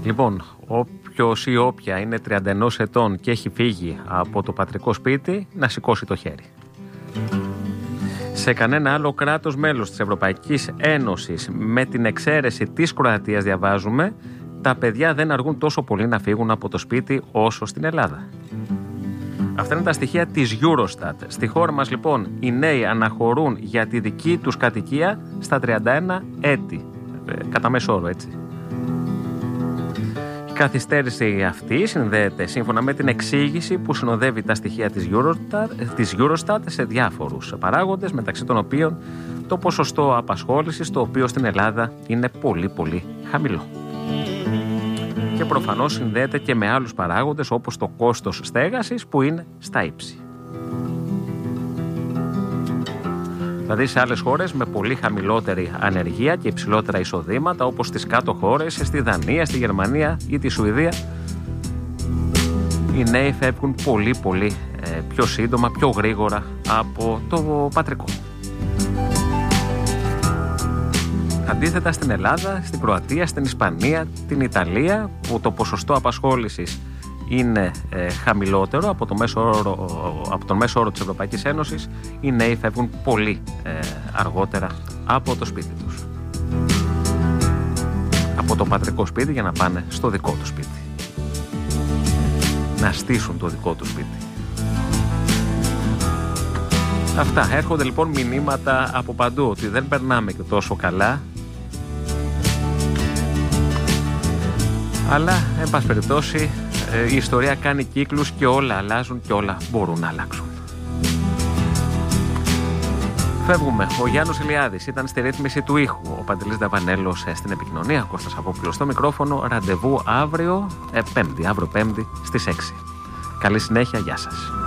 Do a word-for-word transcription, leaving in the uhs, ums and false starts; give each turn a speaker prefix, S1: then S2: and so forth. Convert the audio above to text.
S1: Λοιπόν, όποιος ή όποια είναι τριάντα ένα ετών και έχει φύγει από το πατρικό σπίτι, να σηκώσει το χέρι. Σε κανένα άλλο κράτος μέλος της Ευρωπαϊκής Ένωσης, με την εξαίρεση της Κροατίας, διαβάζουμε, τα παιδιά δεν αργούν τόσο πολύ να φύγουν από το σπίτι όσο στην Ελλάδα. Αυτά είναι τα στοιχεία της Eurostat. Στη χώρα μας, λοιπόν, οι νέοι αναχωρούν για τη δική τους κατοικία στα τριάντα ένα έτη. Ε, κατά μέσο όρο, έτσι. Η καθυστέρηση αυτή συνδέεται, σύμφωνα με την εξήγηση που συνοδεύει τα στοιχεία της Eurostat, της Eurostat σε διάφορους παράγοντες, μεταξύ των οποίων το ποσοστό απασχόλησης, το οποίο στην Ελλάδα είναι πολύ πολύ χαμηλό. Και προφανώς συνδέεται και με άλλους παράγοντες, όπως το κόστος στέγασης, που είναι στα ύψη. Δηλαδή σε άλλες χώρες με πολύ χαμηλότερη ανεργία και υψηλότερα εισοδήματα, όπως στις κάτω χώρες, στη Δανία, στη Γερμανία ή τη Σουηδία, οι νέοι φεύγουν πολύ πολύ ε, πιο σύντομα, πιο γρήγορα από το πατρικό. Αντίθετα, στην Ελλάδα, στην Κροατία, στην Ισπανία, την Ιταλία, που το ποσοστό απασχόλησης είναι ε, χαμηλότερο από, το μέσο όρο, από τον μέσο όρο της Ευρωπαϊκής Ένωσης, οι νέοι φεύγουν πολύ ε, αργότερα από το σπίτι τους. Από το πατρικό σπίτι για να πάνε στο δικό του σπίτι. Να στήσουν το δικό του σπίτι. Αυτά. Έρχονται λοιπόν μηνύματα από παντού ότι δεν περνάμε και τόσο καλά. Αλλά, εν πάση περιπτώσει, η ιστορία κάνει κύκλους και όλα αλλάζουν και όλα μπορούν να αλλάξουν. Φεύγουμε. Ο Γιάννος Ηλιάδης ήταν στη ρύθμιση του ήχου. Ο Παντελής Δαβανέλος στην επικοινωνία. Κώστας Απόπουλος στο μικρόφωνο. Ραντεβού αύριο, ε, πέμπτη, αύριο πέμπτη στις έξι. Καλή συνέχεια. Γεια σας.